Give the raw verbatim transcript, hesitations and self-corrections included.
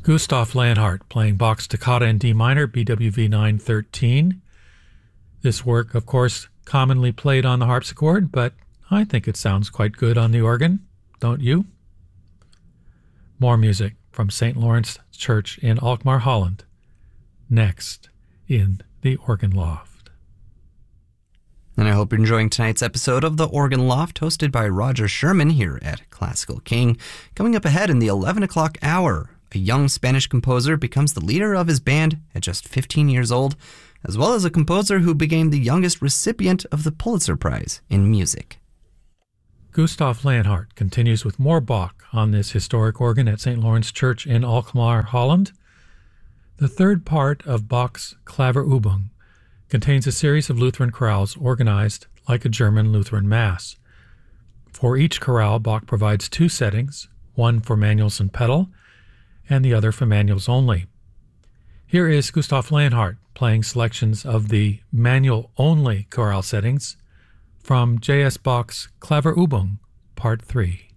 Gustav Leonhardt playing Bach's Toccata in D minor, B W V nine thirteen. This work, of course, commonly played on the harpsichord, but I think it sounds quite good on the organ, don't you? More music from Saint Lawrence Church in Alkmaar, Holland, next in the Organ Loft. And I hope you're enjoying tonight's episode of The Organ Loft, hosted by Roger Sherman here at Classical King. Coming up ahead in the eleven o'clock hour, a young Spanish composer becomes the leader of his band at just fifteen years old, as well as a composer who became the youngest recipient of the Pulitzer Prize in music. Gustav Leonhardt continues with more Bach on this historic organ at Saint Lawrence Church in Alkmaar, Holland. The third part of Bach's Klavierübung contains a series of Lutheran chorales organized like a German Lutheran Mass. For each chorale, Bach provides two settings, one for manuals and pedal, and the other for manuals only. Here is Gustav Leonhardt playing selections of the manual-only chorale settings from J S. Bach's Klavierübung, Part three.